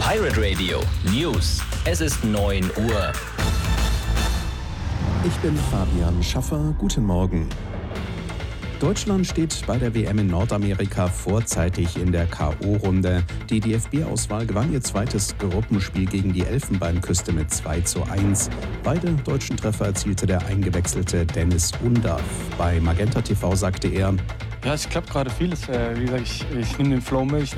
Pirate Radio News. Es ist 9 Uhr. Ich bin Fabian Schaffer. Guten Morgen. Deutschland steht bei der WM in Nordamerika vorzeitig in der K.O.-Runde. Die DFB-Auswahl gewann ihr zweites Gruppenspiel gegen die Elfenbeinküste mit 2:1. Beide deutschen Treffer erzielte der eingewechselte Dennis Undaff. Bei Magenta TV sagte er: Ja, es klappt gerade vieles. Wie gesagt, ich nehme den Flow mit.